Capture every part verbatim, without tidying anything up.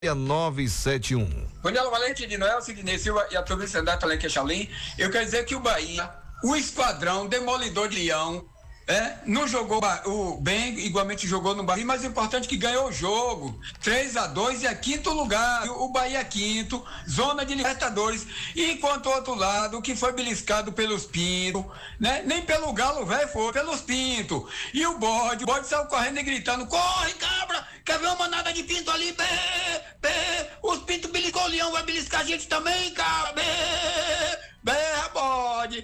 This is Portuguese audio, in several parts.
nove sete um. Gonçalo Valente de Noel, Sidney Silva e a turma do Sandato Alenque Chalim. Eu quero dizer que o Bahia, o esquadrão demolidor de Leão, é, não jogou o bem, igualmente jogou no Bahia, mas o importante é que ganhou o jogo. três a dois e é quinto lugar. O Bahia é quinto, zona de Libertadores. Enquanto o outro lado, que foi beliscado pelos Pintos, né? Nem pelo Galo, velho, foi pelos Pintos. E o bode, o bode saiu correndo e gritando: corre, cabra! Quer ver uma manada de pinto ali? Bé, bé, os pintos beliscou o leão, vai beliscar a gente também, cara. Bé, bé, bode.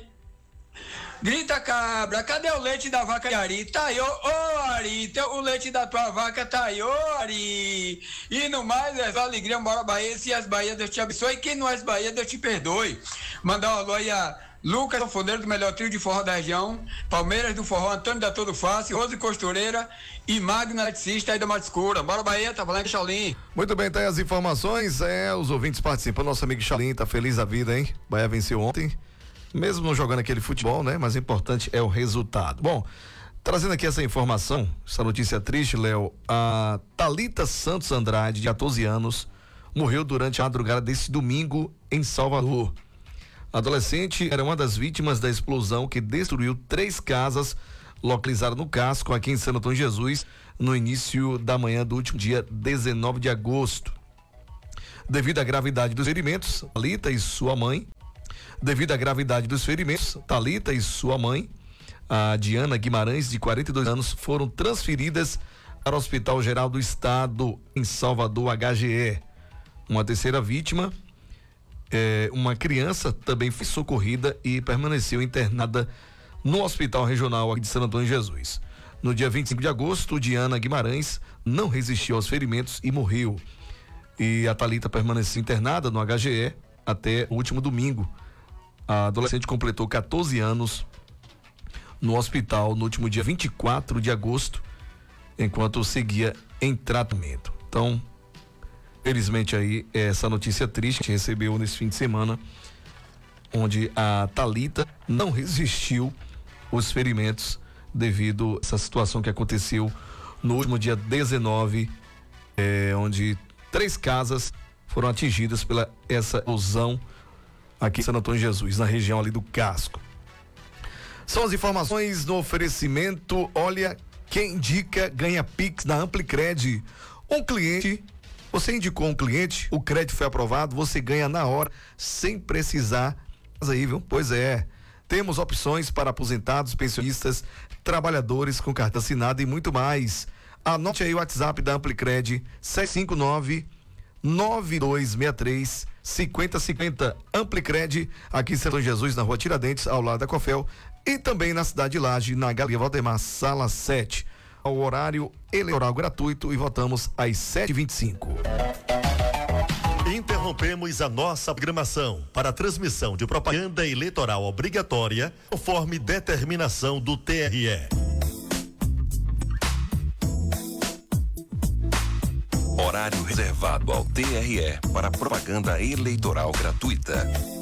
Grita, cabra, cadê o leite da vaca de Ari? Tá aí, ô, ô Ari, teu, o leite da tua vaca tá aí, ô Ari. E no mais, é só alegria, bora Bahia, se as Bahia, Deus te abençoe, e quem não é as Bahia, Deus te perdoe. Mandar um alô aí a Lucas, sanfoneiro do melhor trio de forró da região, Palmeiras do forró, Antônio da Todo Fácil, Rose Costureira e Magna Eletricista aí da Mata Escura. Bora Bahia, tá falando com Chalim. Muito bem, tá aí as informações, é, os ouvintes participam, nosso amigo Chalim tá feliz da vida, hein? Bahia venceu ontem, mesmo não jogando aquele futebol, né? Mas o importante é o resultado. Bom, trazendo aqui essa informação, essa notícia triste, Léo, a Thalita Santos Andrade, de quatorze anos, morreu durante a madrugada desse domingo em Salvador. A adolescente era uma das vítimas da explosão que destruiu três casas localizadas no casco aqui em Santo Antônio de Jesus no início da manhã do último dia dezenove de agosto. Devido à gravidade dos ferimentos, Thalita e sua mãe, devido à gravidade dos ferimentos, Thalita e sua mãe, a Diana Guimarães, de quarenta e dois anos, foram transferidas para o Hospital Geral do Estado em Salvador, H G E. Uma terceira vítima, É, uma criança, também foi socorrida e permaneceu internada no Hospital Regional aqui de Santo Antônio de Jesus. No dia vinte e cinco de agosto, Diana Guimarães não resistiu aos ferimentos e morreu. E a Thalita permaneceu internada no H G E até o último domingo. A adolescente completou quatorze anos no hospital no último dia vinte e quatro de agosto, enquanto seguia em tratamento. Então, felizmente aí, essa notícia triste que a gente recebeu nesse fim de semana, onde a Thalita não resistiu aos ferimentos devido a essa situação que aconteceu no último dia dezenove, é, onde três casas foram atingidas pela essa explosão aqui em Santo Antônio de Jesus, na região ali do casco. São as informações no oferecimento. Olha, quem indica ganha Pix na Amplicred. Um cliente Você indicou um cliente, o crédito foi aprovado, você ganha na hora, sem precisar. Mas aí, viu? Pois é. Temos opções para aposentados, pensionistas, trabalhadores com carta assinada e muito mais. Anote aí o WhatsApp da Amplicred, sete cinco nove, nove dois seis três, cinco zero cinco zero. Amplicred, aqui em São Jesus, na Rua Tiradentes, ao lado da Cofel, e também na cidade de Laje, na Galeria Valdemar, sala sete. O horário eleitoral gratuito e votamos às sete e vinte e cinco. Interrompemos a nossa programação para a transmissão de propaganda eleitoral obrigatória, conforme determinação do T R E. Horário reservado ao T R E para propaganda eleitoral gratuita.